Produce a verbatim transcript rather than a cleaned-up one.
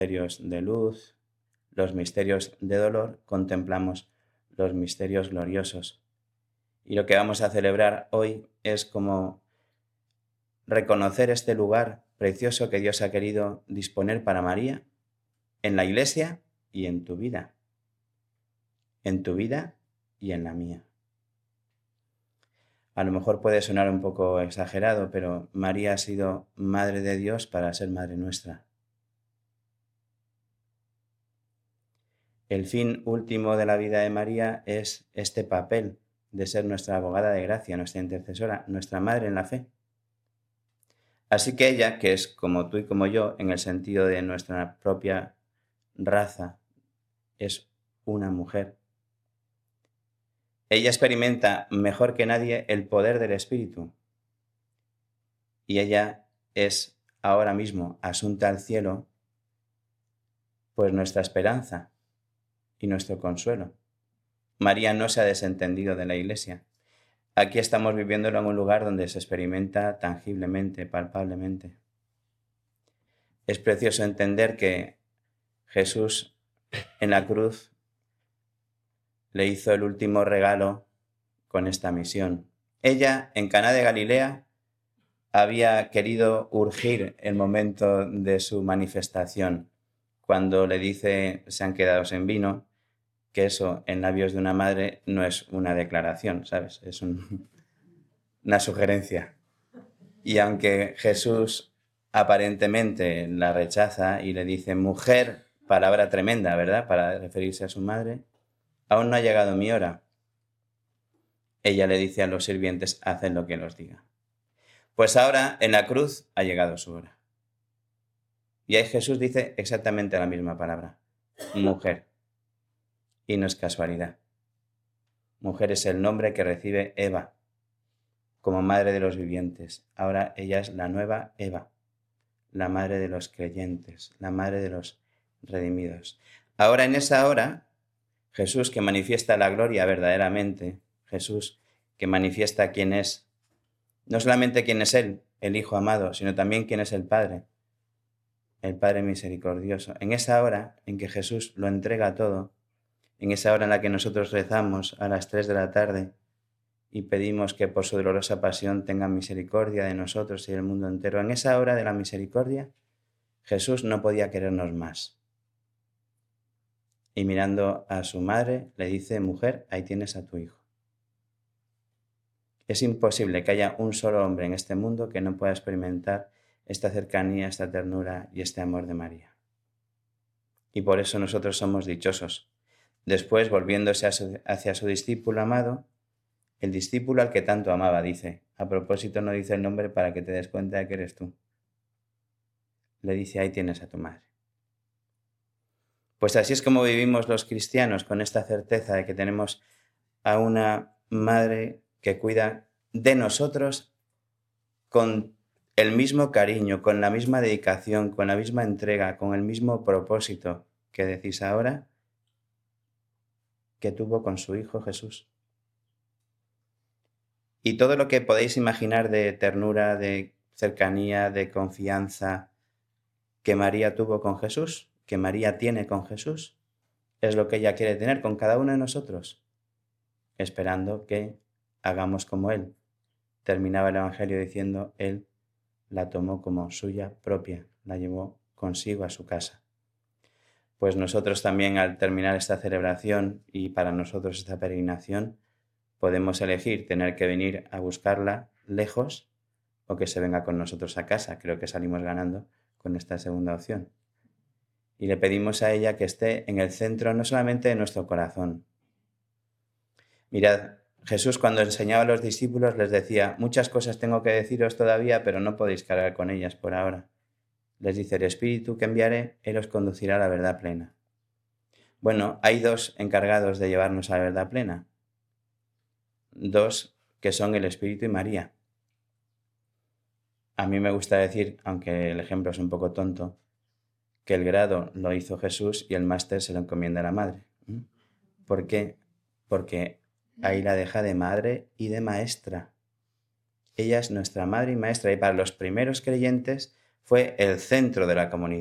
misterios de luz, los misterios de dolor, contemplamos los misterios gloriosos. Y lo que vamos a celebrar hoy es como reconocer este lugar precioso que Dios ha querido disponer para María en la Iglesia y en tu vida, en tu vida y en la mía. A lo mejor puede sonar un poco exagerado, pero María ha sido Madre de Dios para ser Madre nuestra. El fin último de la vida de María es este papel de ser nuestra abogada de gracia, nuestra intercesora, nuestra Madre en la fe. Así que ella, que es como tú y como yo, en el sentido de nuestra propia raza, es una mujer. Ella experimenta mejor que nadie el poder del Espíritu. Y ella es ahora mismo asunta al cielo, pues nuestra esperanza y nuestro consuelo. María no se ha desentendido de la Iglesia. Aquí estamos viviéndolo en un lugar donde se experimenta tangiblemente, palpablemente. Es precioso entender que Jesús en la cruz le hizo el último regalo con esta misión. Ella, en Caná de Galilea, había querido urgir el momento de su manifestación, cuando le dice, se han quedado sin vino, que eso en labios de una madre no es una declaración, ¿sabes? Es un, una sugerencia. Y aunque Jesús aparentemente la rechaza y le dice, mujer, palabra tremenda, ¿verdad?, para referirse a su madre, aún no ha llegado mi hora. Ella le dice a los sirvientes, haced lo que los diga. Pues ahora en la cruz ha llegado su hora. Y ahí Jesús dice exactamente la misma palabra, mujer. Y no es casualidad. Mujer es el nombre que recibe Eva como madre de los vivientes. Ahora ella es la nueva Eva, la madre de los creyentes, la madre de los redimidos. Ahora en esa hora, Jesús que manifiesta la gloria verdaderamente, Jesús que manifiesta quién es, no solamente quién es Él, el Hijo amado, sino también quién es el Padre, el Padre misericordioso. En esa hora en que Jesús lo entrega todo, en esa hora en la que nosotros rezamos a las tres de la tarde y pedimos que por su dolorosa pasión tenga misericordia de nosotros y del mundo entero, en esa hora de la misericordia, Jesús no podía querernos más. Y mirando a su madre, le dice, mujer, ahí tienes a tu hijo. Es imposible que haya un solo hombre en este mundo que no pueda experimentar esta cercanía, esta ternura y este amor de María. Y por eso nosotros somos dichosos. Después, volviéndose hacia su discípulo amado, el discípulo al que tanto amaba, dice, a propósito no dice el nombre para que te des cuenta de que eres tú. Le dice, ahí tienes a tu madre. Pues así es como vivimos los cristianos, con esta certeza de que tenemos a una madre que cuida de nosotros con el mismo cariño, con la misma dedicación, con la misma entrega, con el mismo propósito que decís ahora, que tuvo con su Hijo Jesús. Y todo lo que podéis imaginar de ternura, de cercanía, de confianza que María tuvo con Jesús, que María tiene con Jesús, es lo que ella quiere tener con cada uno de nosotros, esperando que hagamos como Él. Terminaba el Evangelio diciendo, Él la tomó como suya propia, la llevó consigo a su casa. Pues nosotros también, al terminar esta celebración y para nosotros esta peregrinación, podemos elegir tener que venir a buscarla lejos o que se venga con nosotros a casa. Creo que salimos ganando con esta segunda opción. Y le pedimos a ella que esté en el centro no solamente de nuestro corazón. Mirad, Jesús cuando enseñaba a los discípulos les decía, muchas cosas tengo que deciros todavía, pero no podéis cargar con ellas por ahora. Les dice, el Espíritu que enviaré, Él os conducirá a la verdad plena. Bueno, hay dos encargados de llevarnos a la verdad plena. Dos que son el Espíritu y María. A mí me gusta decir, aunque el ejemplo es un poco tonto, que el grado lo hizo Jesús y el máster se lo encomienda a la madre. ¿Por qué? Porque ahí la deja de madre y de maestra. Ella es nuestra madre y maestra y para los primeros creyentes fue el centro de la comunidad.